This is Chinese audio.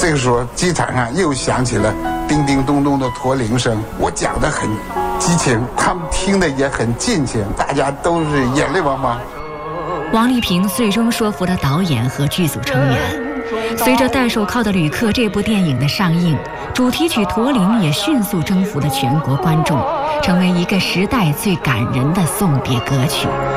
这个时候机场上又响起了叮叮咚咚的驼铃声，我讲得很激情，他们听得也很尽情，大家都是眼泪汪汪。 王丽萍最终说服了导演和剧组成员。随着《戴手铐的旅客》这部电影的上映，主题曲《驼铃》也迅速征服了全国观众，成为一个时代最感人的送别歌曲。